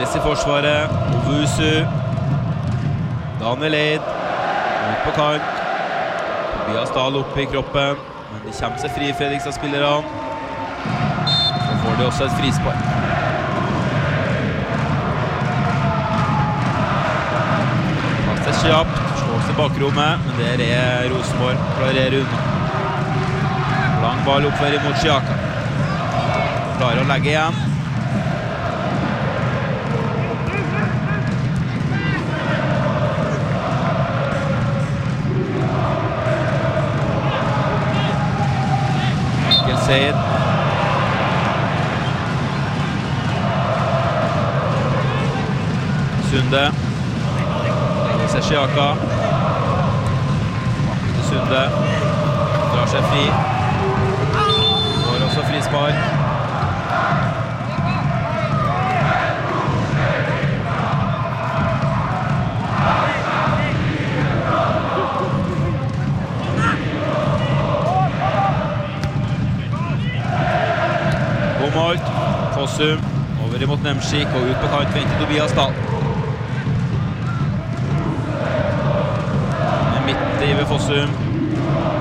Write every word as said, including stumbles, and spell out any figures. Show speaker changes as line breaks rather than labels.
Ellis i forsvaret. Owusu. Daniel Eid. Ut på kant. Tobias Dahl oppe i kroppen. Men de kommer seg fri, Fredrikstad-spillerne. Så får de også et frispark. Passer kjapt. Slås i bakrommet. Men der er Rosenborg. Klarerer unna. Lang ball oppfører mot Sjaka. Klarer å legge igjen. Seid. Sunde. Legger seg Sjaka. Sunde. Drar seg fri. Får også frispark. Målt. Fossum over imot Nemsik og ut på kant venter Tobias Dahl. Med midt i ved Fossum.